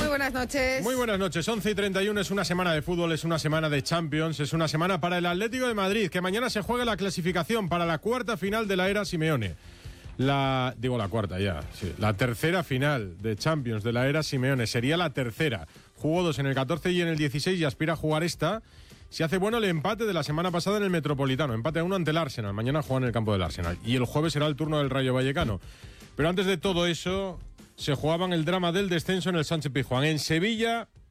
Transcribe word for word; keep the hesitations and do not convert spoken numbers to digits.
buenas noches. Muy buenas noches. once y treinta y uno es una semana de fútbol, es una semana de Champions, es una semana para el Atlético de Madrid, que mañana se juega la clasificación para la cuarta final de la era Simeone. La, digo la cuarta ya, sí. La tercera final de Champions de la era Simeone. Sería la tercera. Jugó dos en el catorce y en el dieciséis y aspira a jugar esta. Si hace bueno el empate de la semana pasada en el Metropolitano. Empate a uno ante el Arsenal. Mañana juega en el campo del Arsenal. Y el jueves será el turno del Rayo Vallecano. Pero antes de todo eso, se jugaban el drama del descenso en el Sánchez Pizjuán. En Sevilla